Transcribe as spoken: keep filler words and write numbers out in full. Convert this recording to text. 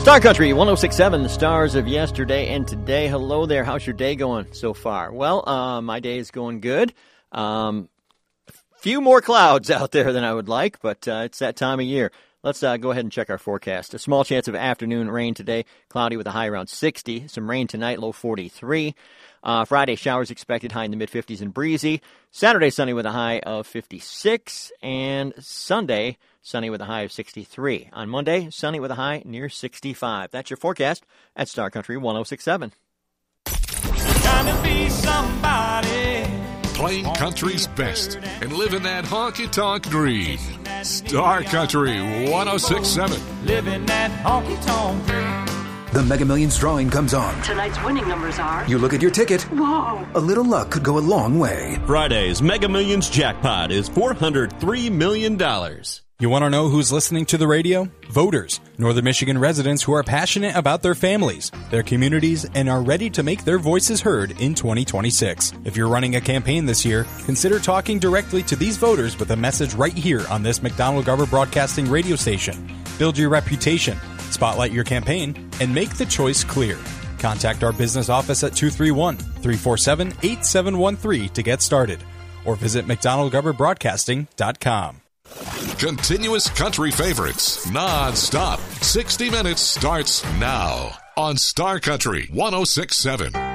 Star Country one oh six point seven, the stars of yesterday and today. Hello there. How's your day going so far? Well, uh, my day is going good. Um, a few more clouds out there than I would like, but uh, it's that time of year. Let's uh, go ahead and check our forecast. A small chance of afternoon rain today, cloudy with a high around sixty. Some rain tonight, low forty-three. Uh, Friday, showers expected, high in the mid-fifties and breezy. Saturday, sunny with a high of fifty-six. And Sunday, sunny with a high of sixty-three. On Monday, sunny with a high near sixty-five. That's your forecast at Star Country one oh six point seven. Trying to be somebody. Playing country's best and living that honky-tonk dream. Star Country one oh six point seven. Living that honky-tonk dream. The Mega Millions drawing comes on. Tonight's winning numbers are... You look at your ticket. Whoa! A little luck could go a long way. Friday's Mega Millions jackpot is four hundred three million dollars. You want to know who's listening to the radio? Voters, Northern Michigan residents who are passionate about their families, their communities, and are ready to make their voices heard in twenty twenty-six. If you're running a campaign this year, consider talking directly to these voters with a message right here on this McDonald-Garber Broadcasting radio station. Build your reputation, spotlight your campaign, and make the choice clear. Contact our business office at two three one, three four seven, eight seven one three to get started, or visit mcdonald garber broadcasting dot com. Continuous country favorites, non-stop. sixty minutes starts now on Star Country one oh six point seven.